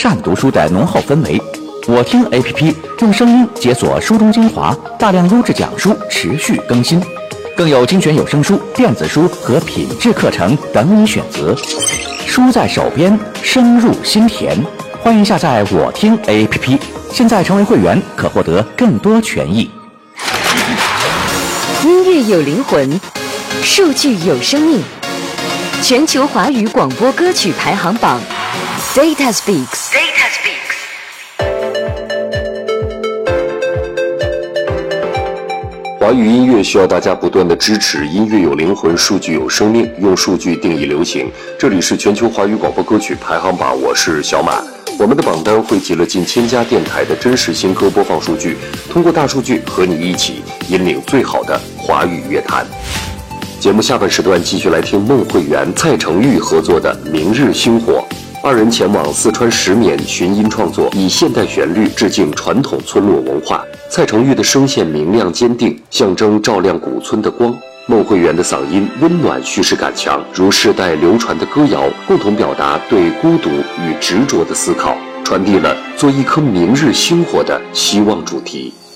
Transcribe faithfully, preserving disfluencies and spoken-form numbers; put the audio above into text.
善读书的浓厚氛围。我听 A P P 用声音解锁书中精华，大量优质讲书持续更新，更有精选有声书、电子书和品质课程等你选择。书在手边，声入心田。欢迎下载我听 A P P， 现在成为会员可获得更多权益。 音乐有灵魂，数据有生命。全球华语广播歌曲排行榜 Data Speaks。Data Speaks。 华语音乐需要大家不断的支持，音乐有灵魂，数据有生命，用数据定义流行。这里是全球华语广播歌曲排行榜，我是小马。我们的榜单汇集了近千家电台的真实新歌播放数据，通过大数据和你一起引领最好的华语乐坛。节目下半时段继续来听孟慧圆、蔡成玉合作的《明日星火》。二人前往四川石棉寻音创作，以现代旋律致敬传统村落文化。蔡成玉的声线明亮坚定，象征照亮古村的光；孟慧圆的嗓音温暖，叙事感强，如世代流传的歌谣，共同表达对孤独与执着的思考，传递了做一颗明日星火的希望主题。